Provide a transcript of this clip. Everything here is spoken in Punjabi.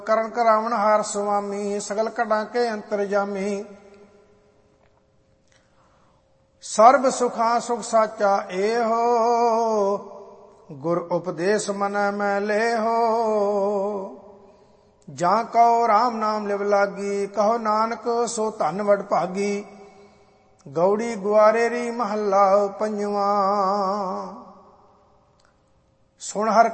ਕਰਨ ਕਰਾਵਣ ਹਾਰ ਸੁਆਮੀ, ਸਗਲ ਘਟਾਂ ਕੇ ਅੰਤਰਜਾਮੀ। ਸਰਬ ਸੁਖਾਂ ਸੁਖ ਸਾਚਾ ਏਹੋ, ਗੁਰ ਉਪਦੇਸ਼ ਮਨੈ ਮੈਂ ਲੇਹੋ। ਜਾਂ ਕਉ ਰਾਮ ਨਾਮ ਲਿਵ ਲਾਗੀ, ਕਹੋ ਨਾਨਕ ਸੋ ਧਨ ਵਡ ਭਾਗੀ। ਗੌੜੀ ਗੁਆਰੇਰੀ ਮਹੱਲਾ ਪੰਜਵਾਂ। ਸੁਣ ਹਰਿ